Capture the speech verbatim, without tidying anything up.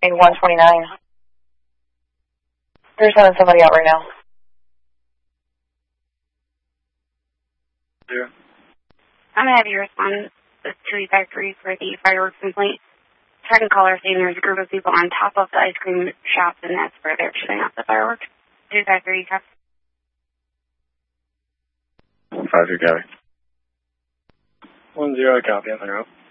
eighty-one twenty-nine. They're sending somebody out right now. Zero. I'm going to have you respond to two five three for the fireworks complaint. Second caller saying there's a group of people on top of the ice cream shop, and that's where they're shooting off the fireworks. two five three, copy. five three, copy. one zero, copy on the rope.